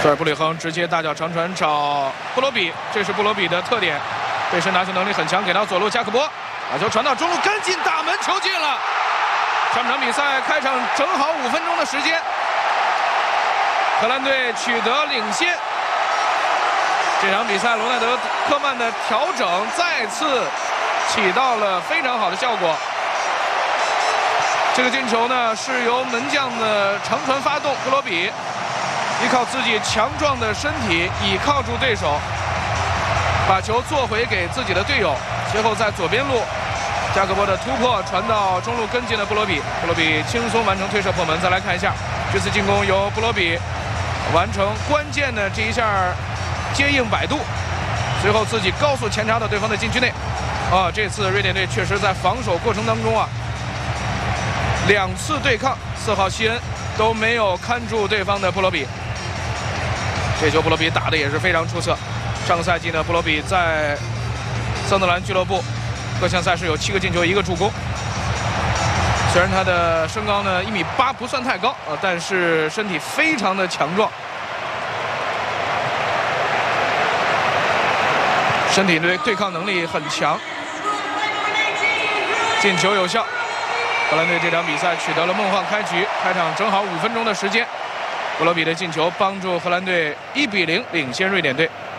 这儿布里亨直接大脚长传找布罗比，这是布罗比的特点，背身拿球能力很强，给到左路加克波，把球传到中路，跟进打门，球进了。上场比赛开场正好5分钟的时间，荷兰队取得领先。这场比赛罗纳德·科曼的调整再次起到了非常好的效果。这个进球呢是由门将的长传发动，布罗比依靠自己强壮的身体，倚靠住对手，把球做回给自己的队友。随后在左边路，加克波的突破传到中路跟进了布罗比，布罗比轻松完成推射破门。再来看一下这次进攻，由布罗比完成关键的这一下接应摆渡，随后自己高速前插到对方的禁区内。这次瑞典队确实在防守过程当中2次对抗，4号希恩都没有看住对方的布罗比。这球布罗比打的也是非常出色。上个赛季呢，布罗比在桑德兰俱乐部各项赛事有7个进球1个助攻。虽然他的身高呢1.8米不算太高但是身体非常的强壮，身体对抗能力很强。进球有效，荷兰队这场比赛取得了梦幻开局。开场正好5分钟的时间，布罗比的进球帮助荷兰队1比0领先瑞典队。